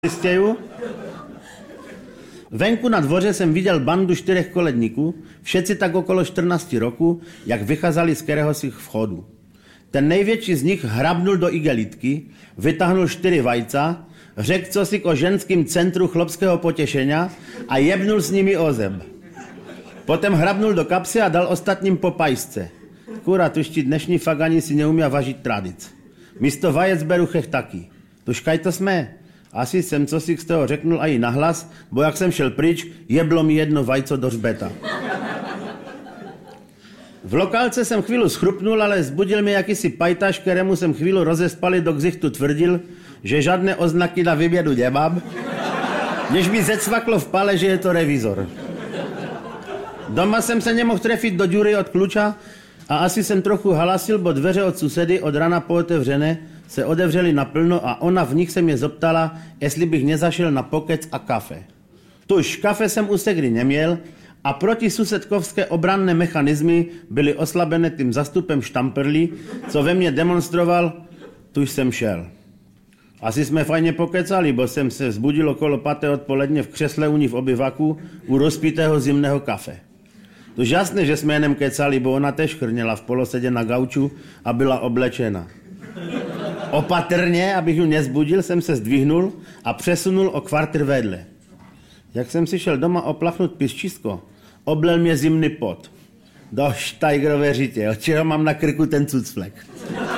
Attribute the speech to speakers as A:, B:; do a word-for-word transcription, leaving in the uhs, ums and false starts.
A: Stěju. Venku na dvoře jsem viděl bandu čtyřech koledníků, všetci tak okolo čtrnácti roku, jak vycházeli z kteréhosi vchodu. Ten největší z nich hrabnul do igelitky, vytáhnul čtyři vajca, řekl cosi o ženským centru chlopského potěšenia a jebnul s nimi o zeb. Potom hrabnul do kapsy a dal ostatním po pajsce. Kurá, tuž ti dnešní fagani si neumí važit tradic. Místo vajec beru chech taky. Tužkaj to jsme. Asi jsem cosi z toho řeknul i nahlas, bo jak jsem šel pryč, jeblo mi jedno vajco do hřbeta. V lokálce jsem chvíli schrupnul, ale zbudil mě jakýsi pajtaš, kterému jsem chvíli rozespali do ksichtu tvrdil, že žádné oznaky na vybědu nemám, než mi zecvaklo v pale, že je to revizor. Doma jsem se nemohl trefit do díry od kluča a asi jsem trochu halasil, bo dveře od susedy od rana pootevřené se odevřeli naplno a ona v nich se mě zeptala, jestli bych nezašel na pokec a kafe. Tuž kafe jsem u segry neměl a protisusedkovské obranné mechanismy byly oslabené tím zastupem štamperlí, co ve mně demonstroval, tuž jsem šel. Asi jsme fajně pokecali, bo jsem se vzbudil okolo páté odpoledne v křesle u ní v obyvaku u rozpitého zimného kafe. Tuž jasné, že jsme jenom kecali, bo ona tež chrněla v polosedě na gauču a byla oblečena. Opatrně, abych ju nezbudil, jsem se zdvihnul a přesunul o kvartr vedle. Jak jsem si šel doma oplachnout piščisko, oblel mě zimný pot. Do štajgrové řitě, od čeho mám na krku ten cucflek.